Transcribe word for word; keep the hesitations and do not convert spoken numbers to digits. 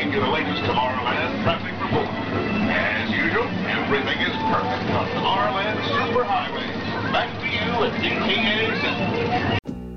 bringing you the latest Tomorrowland traffic report. As usual, everything is perfect.